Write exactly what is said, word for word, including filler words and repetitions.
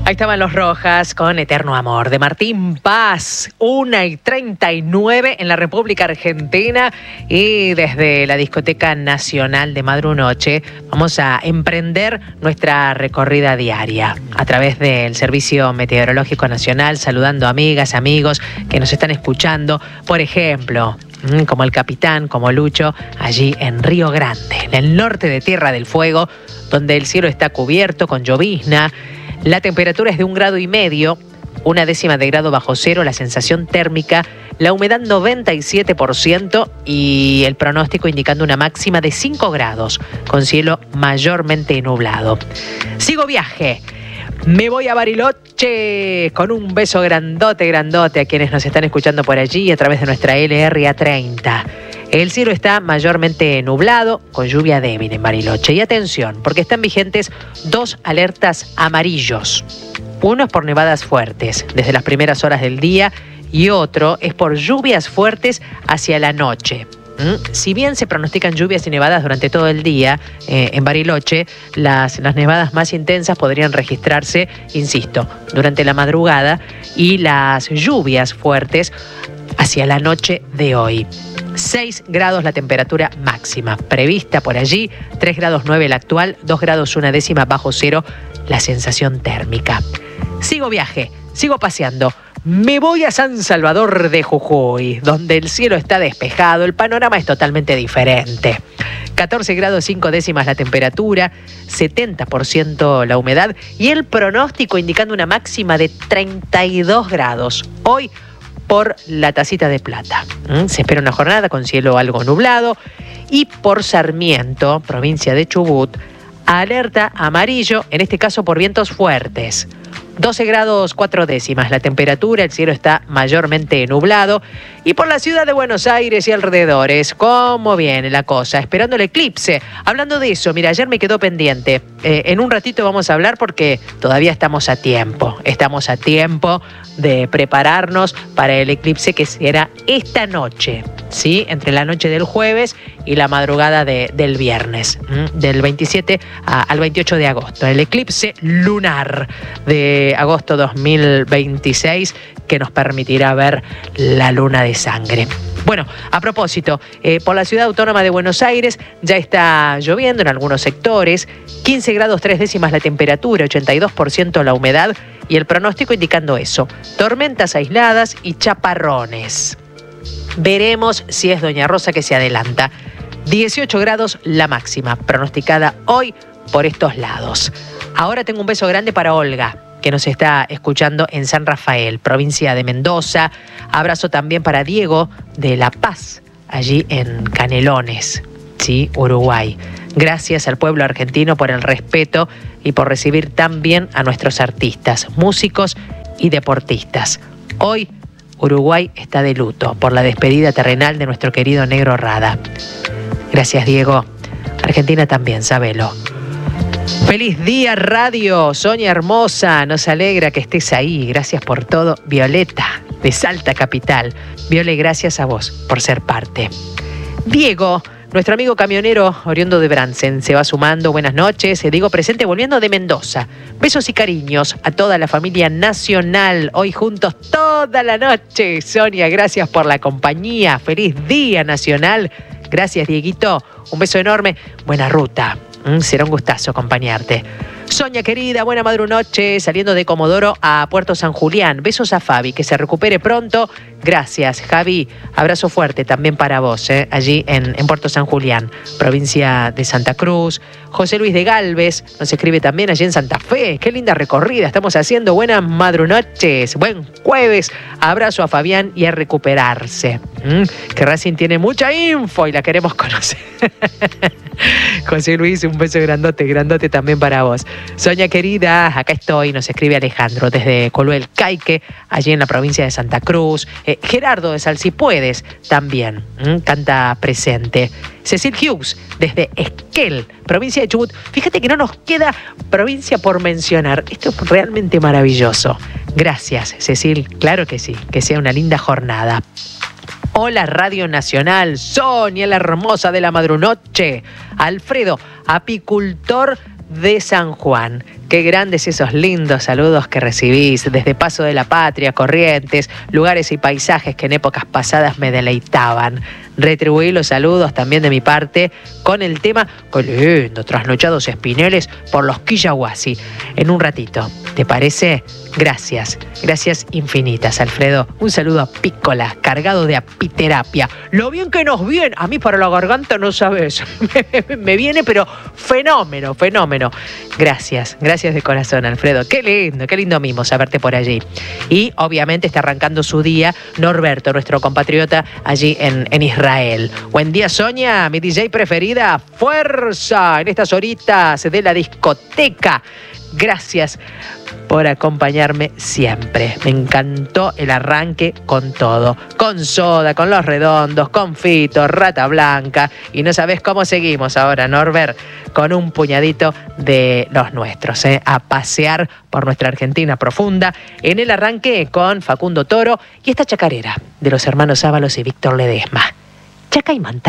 Ahí estaban los Rojas con Eterno Amor de Martín Paz, una y treinta y nueve en la República Argentina, y desde la Discoteca Nacional de Madrunoche vamos a emprender nuestra recorrida diaria a través del Servicio Meteorológico Nacional, saludando amigas, amigos que nos están escuchando, por ejemplo, como el capitán, como Lucho, allí en Río Grande, en el norte de Tierra del Fuego, donde el cielo está cubierto con llovizna. La temperatura es de un grado y medio, una décima de grado bajo cero, la sensación térmica, la humedad noventa y siete por ciento y el pronóstico indicando una máxima de cinco grados, con cielo mayormente nublado. Sigo viaje. Me voy a Bariloche con un beso grandote, grandote a quienes nos están escuchando por allí a través de nuestra L R A treinta. El cielo está mayormente nublado, con lluvia débil en Bariloche. Y atención, porque están vigentes dos alertas amarillos. Uno es por nevadas fuertes desde las primeras horas del día y otro es por lluvias fuertes hacia la noche. ¿Mm? Si bien se pronostican lluvias y nevadas durante todo el día, eh, en Bariloche, las, las nevadas más intensas podrían registrarse, insisto, durante la madrugada, y las lluvias fuertes hacia la noche de hoy. seis grados la temperatura máxima prevista por allí, tres grados nueve la actual, dos grados una décima bajo cero la sensación térmica. Sigo viaje, sigo paseando. Me voy a San Salvador de Jujuy, donde el cielo está despejado, el panorama es totalmente diferente. catorce grados cinco décimas la temperatura, setenta por ciento la humedad y el pronóstico indicando una máxima de treinta y dos grados. Hoy, por la Tacita de Plata. ¿Mm? Se espera una jornada con cielo algo nublado. Y por Sarmiento, provincia de Chubut, alerta amarillo, en este caso por vientos fuertes. doce grados cuatro décimas la temperatura, el cielo está mayormente nublado. Y por la ciudad de Buenos Aires y alrededores, ¿cómo viene la cosa? Esperando el eclipse. Hablando de eso, mira, ayer me quedó pendiente. Eh, en un ratito vamos a hablar porque todavía estamos a tiempo. Estamos a tiempo de prepararnos para el eclipse que será esta noche, ¿sí? Entre la noche del jueves y la madrugada de, del viernes, ¿m? Del veintisiete a, al veintiocho de agosto. El eclipse lunar de agosto dos mil veintiséis que nos permitirá ver la luna de sangre. Bueno, a propósito, eh, por la ciudad autónoma de Buenos Aires ya está lloviendo en algunos sectores, quince grados tres décimas la temperatura, ochenta y dos por ciento la humedad y el pronóstico indicando eso, tormentas aisladas y chaparrones. Veremos si es Doña Rosa que se adelanta. dieciocho grados la máxima, pronosticada hoy por estos lados. Ahora tengo un beso grande para Olga, que nos está escuchando en San Rafael, provincia de Mendoza. Abrazo también para Diego de La Paz, allí en Canelones, ¿sí? Uruguay. Gracias al pueblo argentino por el respeto y por recibir tan bien a nuestros artistas, músicos y deportistas. Hoy Uruguay está de luto por la despedida terrenal de nuestro querido Negro Rada. Gracias, Diego. Argentina también, sabelo. Feliz día, radio. Sonia hermosa, nos alegra que estés ahí. Gracias por todo. Violeta, de Salta Capital. Viole, gracias a vos por ser parte. Diego, nuestro amigo camionero oriundo de Bransen, se va sumando. Buenas noches. Diego presente volviendo de Mendoza. Besos y cariños a toda la familia nacional. Hoy juntos toda la noche. Sonia, gracias por la compañía. Feliz día nacional. Gracias, Dieguito. Un beso enorme. Buena ruta. Mm, será un gustazo acompañarte. Sonia querida, buena madrunoche, saliendo de Comodoro a Puerto San Julián. Besos a Fabi, que se recupere pronto. Gracias, Javi. Abrazo fuerte también para vos, eh, allí en, en Puerto San Julián, provincia de Santa Cruz. José Luis de Galvez nos escribe también allí en Santa Fe. Qué linda recorrida estamos haciendo. Buenas madrunoches, buen jueves. Abrazo a Fabián y a recuperarse. Mm, que Racing tiene mucha info y la queremos conocer. José Luis, un beso grandote, grandote también para vos. Sonia querida, acá estoy, nos escribe Alejandro desde Coluel Caique, allí en la provincia de Santa Cruz. Eh, Gerardo de Salsipuedes también, ¿m? Canta presente. Cecil Hughes desde Esquel, provincia de Chubut. Fíjate que no nos queda provincia por mencionar. Esto es realmente maravilloso. Gracias, Cecil. Claro que sí, que sea una linda jornada. Hola Radio Nacional, Sonia la hermosa de la madrunoche. Alfredo, apicultor de San Juan. Qué grandes esos lindos saludos que recibís desde Paso de la Patria, Corrientes, lugares y paisajes que en épocas pasadas me deleitaban. Retribuí los saludos también de mi parte con el tema qué lindo, trasnochados espineles por los Quillahuasi. En un ratito, ¿te parece? Gracias, gracias infinitas, Alfredo. Un saludo a Pícola, cargado de apiterapia. Lo bien que nos viene, a mí para la garganta no sabes, me, me viene pero fenómeno, fenómeno. Gracias, gracias de corazón, Alfredo. Qué lindo, qué lindo mimo saberte por allí. Y obviamente está arrancando su día Norberto, nuestro compatriota allí en, en Israel. Buen día, Sonia, mi D J preferida. Fuerza en estas horitas de la discoteca. Gracias por acompañarme siempre. Me encantó el arranque con todo. Con Soda, con Los Redondos, con Fito, Rata Blanca. Y no sabés cómo seguimos ahora, Norbert, con un puñadito de los nuestros, ¿eh? A pasear por nuestra Argentina profunda. En el arranque con Facundo Toro y esta chacarera de los hermanos Ábalos y Víctor Ledesma. Chaca y Manta.